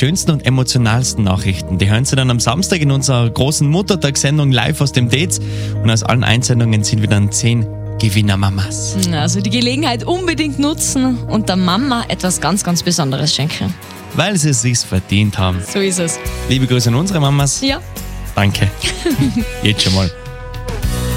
schönsten und emotionalsten Nachrichten, die hören Sie dann am Samstag in unserer großen Muttertagssendung live aus dem Dates. Und aus allen Einsendungen sind wir dann 10 Gewinnermamas. Also die Gelegenheit unbedingt nutzen und der Mama etwas ganz, ganz Besonderes schenken. Weil sie es sich verdient haben. So ist es. Liebe Grüße an unsere Mamas. Ja. Danke. Jetzt schon mal.